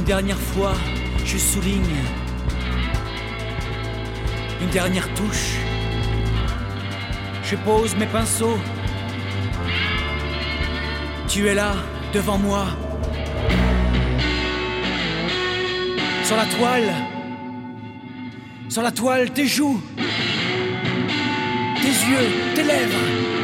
Une dernière fois, je souligne. Une dernière touche. Je pose mes pinceaux. Tu es là, devant moi. Sur la toile, tes joues, tes yeux, tes lèvres.